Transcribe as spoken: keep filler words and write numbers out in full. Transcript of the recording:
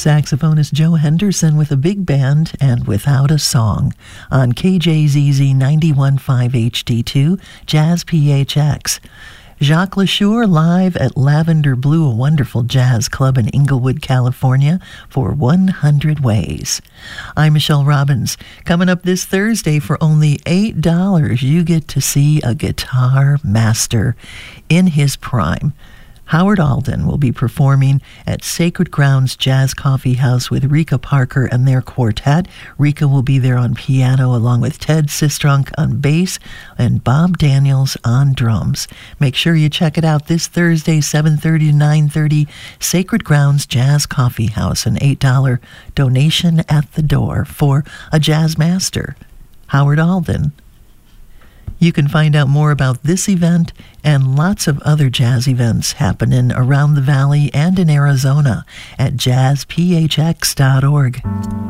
Saxophonist Joe Henderson with a big band and Without a Song on K J Z Z ninety-one point five H D two Jazz P H X. Jacques LaSure live at Lavender Blue, a wonderful jazz club in Inglewood, California, for one hundred Ways. I'm Michelle Robbins. Coming up this Thursday for only eight dollars, you get to see a guitar master in his prime. Howard Alden will be performing at Sacred Grounds Jazz Coffee House with Rika Parker and their quartet. Rika will be there on piano along with Ted Sistrunk on bass and Bob Daniels on drums. Make sure you check it out this Thursday, seven thirty to nine thirty, Sacred Grounds Jazz Coffee House, an eight dollars donation at the door for a jazz master, Howard Alden. You can find out more about this event and lots of other jazz events happening around the valley and in Arizona at jazz p h x dot org.